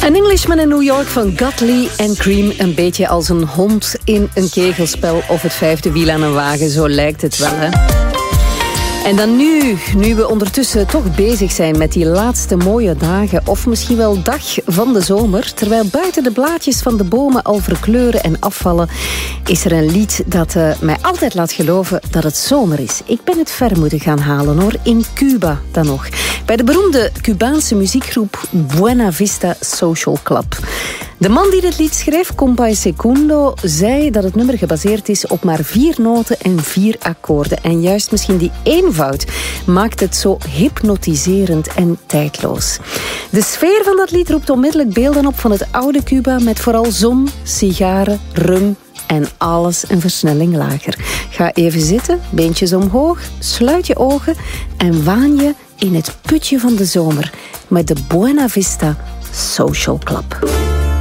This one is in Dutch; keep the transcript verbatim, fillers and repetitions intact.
An Englishman in New York van Godley en Cream. Een beetje als een hond in een kegelspel of het vijfde wiel aan een wagen. Zo lijkt het wel, hè? En dan nu, nu we ondertussen toch bezig zijn met die laatste mooie dagen, of misschien wel dag van de zomer, terwijl buiten de blaadjes van de bomen al verkleuren en afvallen, is er een lied dat uh, mij altijd laat geloven dat het zomer is. Ik ben het ver moeten gaan halen, hoor, in Cuba dan nog. Bij de beroemde Cubaanse muziekgroep Buena Vista Social Club. De man die dit lied schreef, Compay Segundo, zei dat het nummer gebaseerd is op maar vier noten en vier akkoorden. En juist misschien die eenvoud maakt het zo hypnotiserend en tijdloos. De sfeer van dat lied roept onmiddellijk beelden op van het oude Cuba met vooral zon, sigaren, rum en alles een versnelling lager. Ga even zitten, beentjes omhoog, sluit je ogen en waan je in het putje van de zomer met de Buena Vista Social Club.